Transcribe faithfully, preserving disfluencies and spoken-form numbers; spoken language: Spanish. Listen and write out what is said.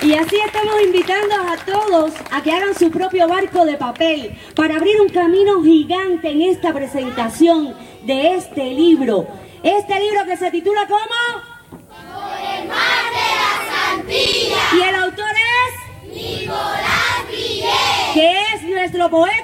Y así estamos invitando a todos a que hagan su propio barco de papel para abrir un camino gigante en esta presentación de este libro. Este libro que se titula ¿cómo? Por el mar de las Antillas. Y el autor es Nicolás Vilés, que es nuestro poeta